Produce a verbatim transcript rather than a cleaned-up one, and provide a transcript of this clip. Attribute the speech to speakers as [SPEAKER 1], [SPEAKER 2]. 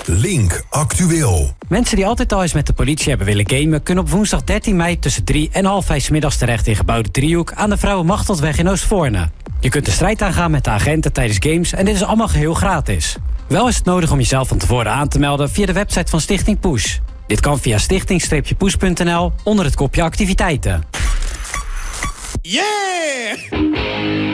[SPEAKER 1] Link Actueel.
[SPEAKER 2] Mensen die altijd al eens met de politie hebben willen gamen... kunnen op woensdag dertien mei tussen drie en half vijf 's middags terecht... in gebouw de Driehoek aan de Vrouwenmachtelweg in Oostvoorne. Je kunt de strijd aangaan met de agenten tijdens games... en dit is allemaal geheel gratis. Wel is het nodig om jezelf van tevoren aan te melden... via de website van Stichting Push. Dit kan via stichting push punt n l onder het kopje activiteiten.
[SPEAKER 3] Yeah!